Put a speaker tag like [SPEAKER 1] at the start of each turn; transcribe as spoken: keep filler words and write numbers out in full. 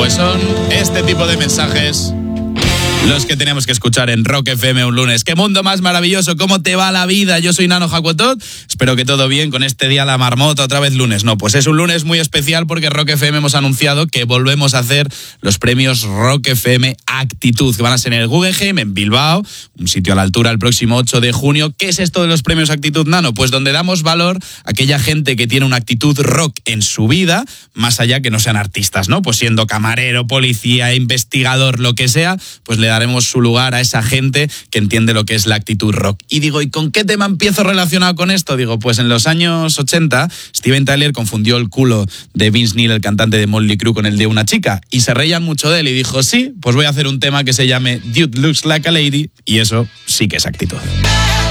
[SPEAKER 1] Pues son este tipo de mensajes los que tenemos que escuchar en Rock F M un lunes. ¡Qué mundo más maravilloso! ¿Cómo te va la vida? Yo soy Nano Jacotot. Espero que todo bien con este día la marmota, otra vez lunes. No, pues es un lunes muy especial porque Rock F M hemos anunciado que volvemos a hacer los premios Rock F M Actitud, que van a ser en el Guggenheim, en Bilbao, un sitio a la altura el próximo ocho de junio. ¿Qué es esto de los premios Actitud, Nano? Pues donde damos valor a aquella gente que tiene una actitud rock en su vida, más allá que no sean artistas, ¿no? Pues siendo camarero, policía, investigador, lo que sea, pues le daremos su lugar a esa gente que entiende lo que es la actitud rock. Y digo, ¿y con qué tema empiezo relacionado con esto? Digo, pues en los años ochenta, Steven Tyler confundió el culo de Vince Neil, el cantante de Motley Crue, con el de una chica, y se reían mucho de él, y dijo, sí, pues voy a hacer un tema que se llame Dude Looks Like a Lady, y eso sí que es actitud.